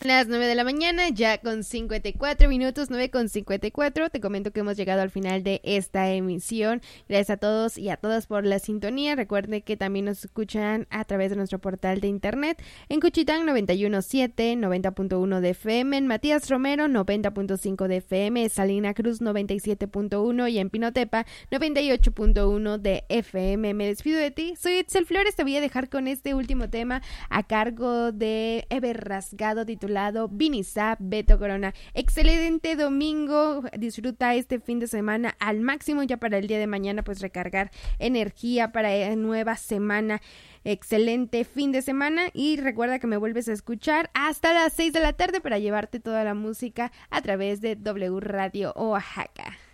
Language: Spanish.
Las 9 de la mañana, ya con 54 minutos, 9:54. Te comento que hemos llegado al final de esta emisión. Gracias a todos y a todas por la sintonía. Recuerden que también nos escuchan a través de nuestro portal de internet en Cuchitán 91.7, 90.1 de FM, en Matías Romero 90.5 de FM, Salina Cruz 97.1 y en Pinotepa 98.1 de FM. Me despido de ti. Soy Itzel Flores. Te voy a dejar con este último tema a cargo de Ever Rasgado, titulado Vinizap, Beto Corona. Excelente domingo, disfruta este fin de semana al máximo, ya para el día de mañana pues recargar energía para nueva semana. Excelente fin de semana y recuerda que me vuelves a escuchar hasta las 6 de la tarde para llevarte toda la música a través de W Radio Oaxaca.